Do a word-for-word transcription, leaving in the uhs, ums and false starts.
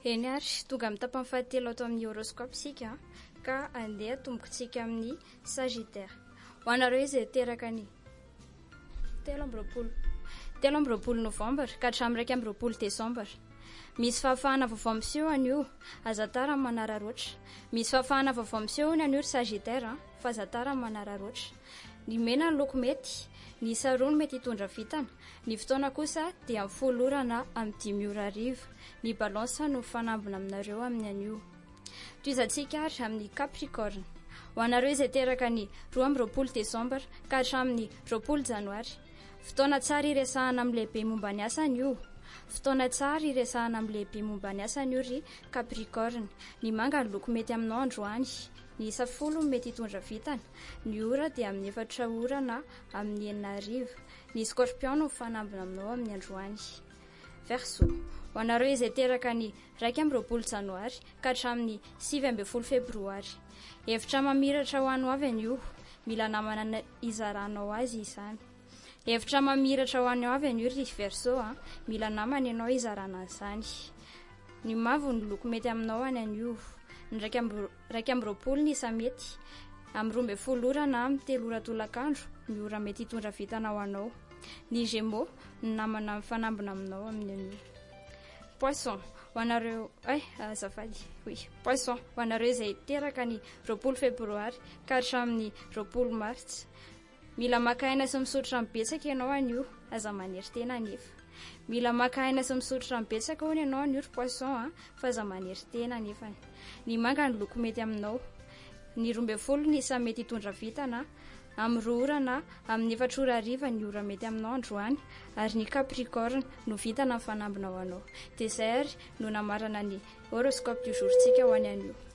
Eny ary tonga amin'ny tapany fahatelo ato amin'ny horoscope sika ka andeha tombokontsika amin'ny Sagittaire. Ho anareo izay teraka ny telo amby roapolo telo amby roapolo novambra ka hatramin'ny iraika amby roapolo desambra. Misy fahafahana vaovao miseho anio, aza tara amin'ny manararoatra. Misy fahafahana vaovao miseho ny anio Sagittaire fa aza tara amin'ny manararoatra. Ny mena ny loko mety, ny sarony mety hitondra vitana, ny fotoana kosa dia amin'ny folo ora na amin'ny dimy ora ariva. Ny balance no fanambina aminareo amin'ny anio. Toizantsika ary amin'ny Capricorne. Ho anareo izay teraka ny roa amby roapolo desambra ka hatramin'ny roapolo janoary. Fotoana tsara iresahana amin'ny lehibe momba ny asa anio. Fotoana tsara iresahana amin'ny lehibe momba ny asa anio ry Capricorne. Ny manga ny loko mety aminao androany. Ny isa folo mety hitondra vitana. Ny ora dia amin'ny efatra ora na amin'ny enina ariva. Ny Scorpion no fanambina aminao amin'ny androany. Verseau. Ho anareo izay teraka ny iraika amby roapolo janoary ka hatramin'ny sivy amby folo febroary. Hevitra mamiratra ho anao avy anio, mila namana izaranao azy izany. Hevitra mamiratra ho anao avy anio ry Verseau, mila namana ianao izarana izany. Ny mavo ny loko mety aminao any anio. Ny iraika amby roapolo ny isa mety, amin'ny roa amby folo ora na amin'ny telo ora tolakandro ny ora mety hitondra vitana ho anao. Ny Gémeaux ny namana mifanambina aminao amin'ny anio. Poisson, ho anareo ay azafady oui Poisson, ho anareo izay teraka ny roapolo febroary ka hatramin'ny roapolo martsa. Mila maka aina sy misotro rano betsaka ianao anio, aza manery tena nefa. Mila maka aina sy misotro rano betsaka hono ianao anio ry Poisson, fa aza manery tena nefa. Ny manga ny loko mety aminao. Ny roa amby folo ny isa mety hitondra vitana, amin'ny roa ora na amin'ny efatra ora ariva ny ora mety aminao androany, ary ny Capricorne no vitana ny fanambina ho anao. Dia izay ary no namarana ny horoscope du jour tsika ho any anio.